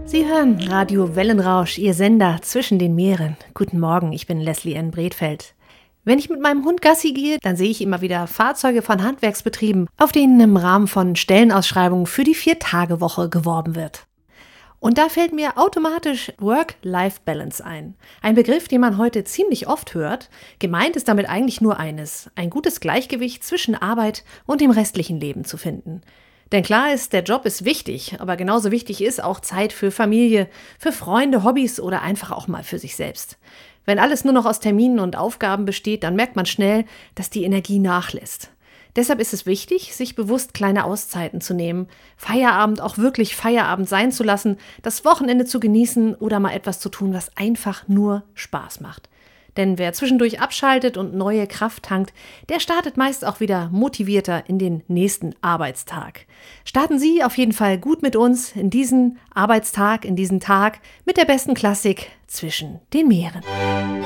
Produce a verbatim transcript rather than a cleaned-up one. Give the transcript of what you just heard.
Sie hören Radio Wellenrausch, Ihr Sender zwischen den Meeren. Guten Morgen, ich bin Leslie N. Bredfeld. Wenn ich mit meinem Hund Gassi gehe, dann sehe ich immer wieder Fahrzeuge von Handwerksbetrieben, auf denen im Rahmen von Stellenausschreibungen für die Vier-Tage-Woche geworben wird. Und da fällt mir automatisch Work-Life-Balance ein. Ein Begriff, den man heute ziemlich oft hört. Gemeint ist damit eigentlich nur eines: ein gutes Gleichgewicht zwischen Arbeit und dem restlichen Leben zu finden. Denn klar ist, der Job ist wichtig, aber genauso wichtig ist auch Zeit für Familie, für Freunde, Hobbys oder einfach auch mal für sich selbst. Wenn alles nur noch aus Terminen und Aufgaben besteht, dann merkt man schnell, dass die Energie nachlässt. Deshalb ist es wichtig, sich bewusst kleine Auszeiten zu nehmen, Feierabend auch wirklich Feierabend sein zu lassen, das Wochenende zu genießen oder mal etwas zu tun, was einfach nur Spaß macht. Denn wer zwischendurch abschaltet und neue Kraft tankt, der startet meist auch wieder motivierter in den nächsten Arbeitstag. Starten Sie auf jeden Fall gut mit uns in diesen Arbeitstag, in diesen Tag mit der besten Klassik zwischen den Meeren.